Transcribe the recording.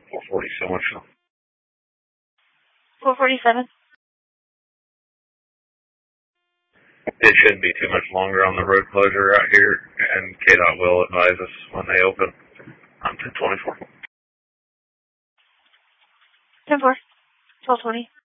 440 so much. 447. It shouldn't be too much longer on the road closure out here, and KDOT will advise us when they open on 1024. 10-4. 1220.